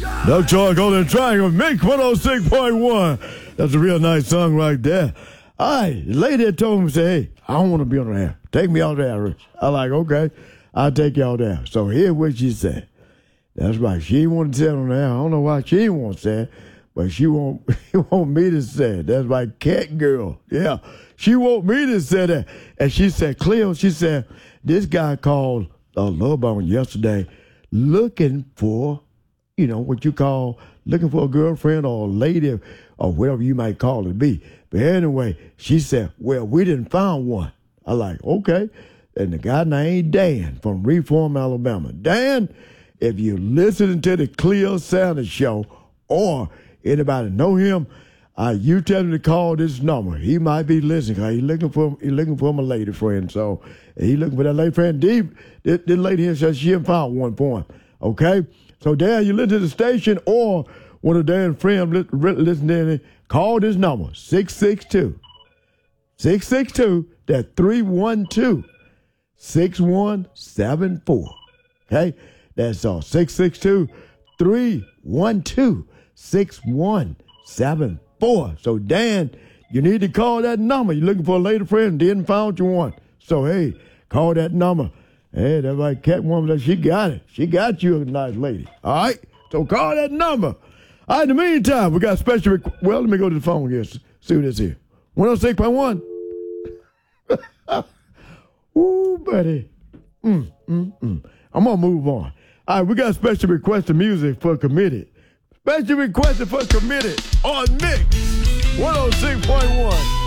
Doug Joy, Golden Triangle, Mink 106.1. That's a real nice song right there. All right, the lady that told me, say, hey, I don't want to be on the air. Take me out there. I like, okay, I'll take you out there. So here's what she said. That's right. She didn't want to say it on the air. I don't know why she didn't want to say it, but she want me to say it. That's right, cat girl. Yeah, she want me to say that. And she said, Cleo, she said, this guy called Love Bone yesterday looking for, you know, what you call looking for a girlfriend or a lady or whatever you might call it be. But anyway, she said, well, we didn't find one. I like, okay. And the guy named Dan from Reform, Alabama. Dan, if you're listening to the Cleo Sanders Show or anybody know him, you tell him to call this number. He might be listening. Cause he's looking for my lady friend. So he looking for that lady friend. This lady here says she ain't found one for him. Okay? So Dan, you listen to the station or one of Dan's friends listening, call this number, 662. 662, that's 312-6174. Okay? That's 662-312-6174. So, Dan, you need to call that number. You're looking for a lady friend, didn't find you one. So, hey, call that number. Hey, that right cat woman, she got it. She got you a nice lady. All right? So, call that number. All right, in the meantime, we got special well, let me go to the phone here, see what this is. 106.1. Ooh, buddy. I'm going to move on. All right, we got special requested music for Committed. Special requested for Committed on Mix 106.1.